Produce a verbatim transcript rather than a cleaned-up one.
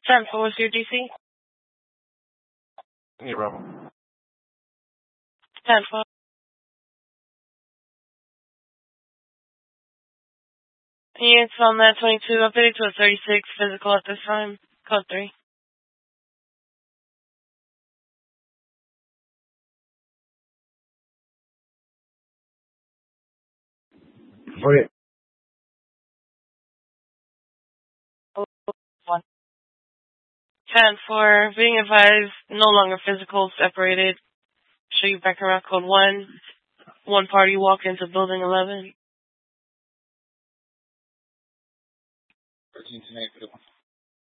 ten four, what's your D C? Yeah, Bravo. ten four. It's on that twenty-two, updated to a thirty-six physical at this time. Code three. Okay. One. ten four, being advised, no longer physical, separated. Show you back around code one. One party walk into building eleven. thirteen tonight for the